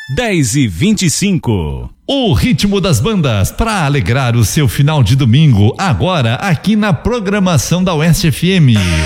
10h25. O ritmo das bandas para alegrar o seu final de domingo, agora aqui na programação da Oeste FM.